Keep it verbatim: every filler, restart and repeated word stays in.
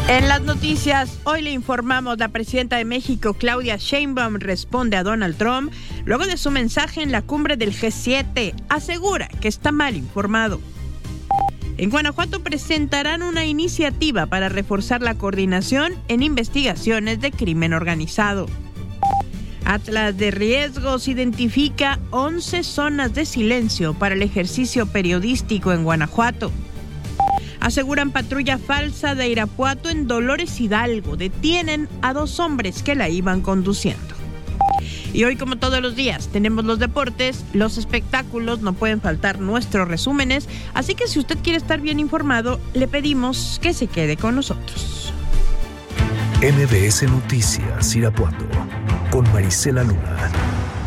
En las noticias, hoy le informamos, la presidenta de México, Claudia Sheinbaum, responde a Donald Trump luego de su mensaje en la cumbre del G siete. Asegura que está mal informado. En Guanajuato presentarán una iniciativa para reforzar la coordinación en investigaciones de crimen organizado. Atlas de Riesgos identifica once zonas de silencio para el ejercicio periodístico en Guanajuato. Aseguran patrulla falsa de Irapuato en Dolores Hidalgo. Detienen a dos hombres que la iban conduciendo. Y hoy, como todos los días, tenemos los deportes, los espectáculos, no pueden faltar nuestros resúmenes. Así que si usted quiere estar bien informado, le pedimos que se quede con nosotros. M B S Noticias Irapuato, con Marisela Luna.